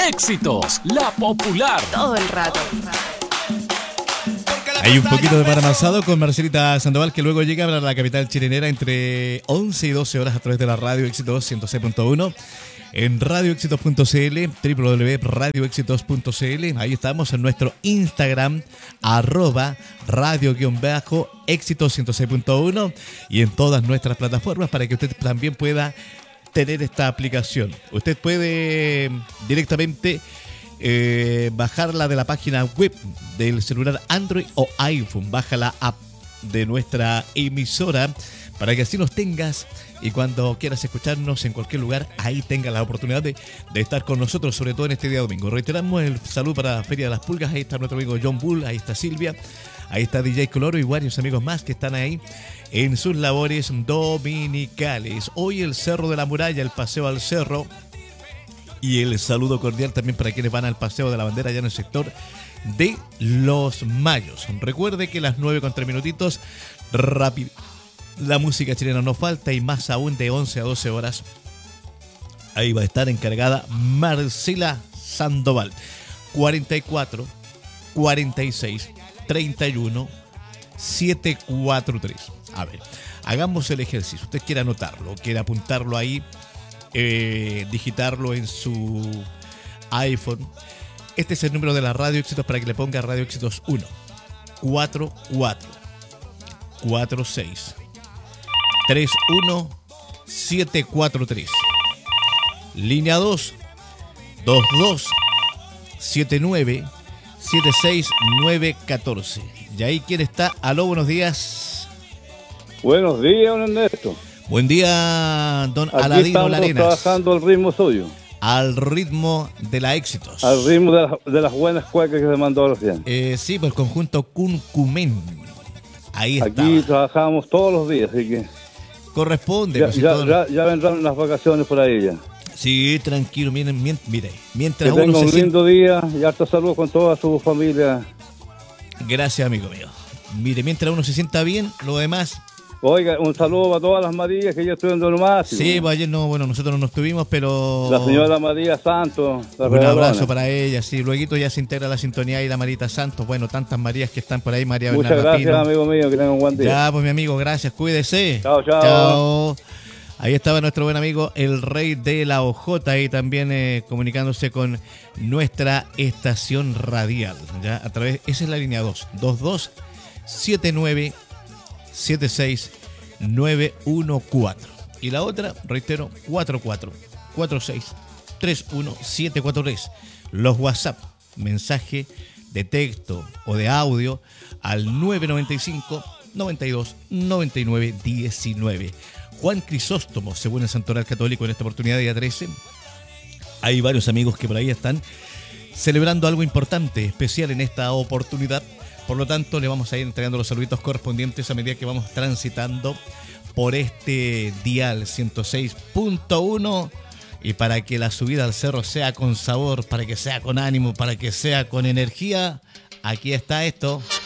Éxitos, la popular. Todo el rato. Hay un poquito de pan amasado con Marcelita Sandoval, que luego llega a la capital chilenera entre 11 y 12 horas a través de la radio Éxitos 106.1, en radioéxitos.cl, www.radioéxitos.cl. Ahí estamos en nuestro Instagram, @radio-éxitos 106.1, y en todas nuestras plataformas para que usted también pueda tener esta aplicación. Usted puede directamente bajarla de la página web del celular Android o iPhone. Baja la app de nuestra emisora para que así nos tengas y cuando quieras escucharnos en cualquier lugar, ahí tengas la oportunidad de estar con nosotros, sobre todo en este día domingo. Reiteramos el saludo para Feria de las Pulgas. Ahí está nuestro amigo John Bull, ahí está Silvia, ahí está DJ Coloro y varios amigos más que están ahí en sus labores dominicales. Hoy el Cerro de la Muralla, el paseo al cerro, y el saludo cordial también para quienes van al Paseo de la Bandera allá en el sector de Los Mayos. Recuerde que las 9:03 minutitos, rápido, la música chilena no falta, y más aún de 11 a 12 horas. Ahí va a estar encargada Marcela Sandoval. 44 46 31 743. A ver, hagamos el ejercicio. Usted quiere anotarlo, quiere apuntarlo ahí, digitarlo en su iPhone. Este es el número de la Radio Éxitos para que le ponga Radio Éxitos 1 44 46 31 743. Línea 2 22 79 76 914. Y ahí, ¿quién está? Aló, buenos días. Buenos días, don Ernesto. Buen día, don Aquí Aladino estamos Larenas. trabajando al ritmo suyo. Al ritmo de la Éxitos. Al ritmo de las buenas cuecas que se mandó recién. Sí, por el conjunto Cuncumen. Ahí está. Aquí trabajamos todos los días, así que Corresponde. ya, pues, si ya, todo- ya, ya vendrán las vacaciones por ahí ya. Sí, tranquilo, miren, mire, Que mientras tenga uno se un siente... lindo día y harto saludo con toda su familia. Gracias, amigo mío. Mire, mientras uno se sienta bien, lo demás... Oiga, un saludo para todas las Marías que ya estuvieron de lo máximo. Sí, pues ayer no, bueno, nosotros no nos tuvimos, pero... La señora María Santos. La Un regalona. abrazo para ella, sí. Luego ya se integra la sintonía y la Marita Santos. Bueno, tantas Marías que están por ahí, María Muchas Bernarda gracias, Pino. amigo mío, que tengan un buen día. Ya, pues mi amigo, gracias, cuídese. Chao, chao. Chao. Ahí estaba nuestro buen amigo, el rey de la OJ, ahí también comunicándose con nuestra estación radial. Ya, a través, esa es la línea 2, 22 79 76 914. Y la otra, reitero, 44 46 31 743. Los WhatsApp, mensaje de texto o de audio al 995 92 99 19. Juan Crisóstomo, según el Santoral Católico, en esta oportunidad día 13. Hay varios amigos que por ahí están celebrando algo importante, especial en esta oportunidad. Por lo tanto, le vamos a ir entregando los saluditos correspondientes a medida que vamos transitando por este dial 106.1, y para que la subida al cerro sea con sabor, para que sea con ánimo, para que sea con energía, aquí está esto.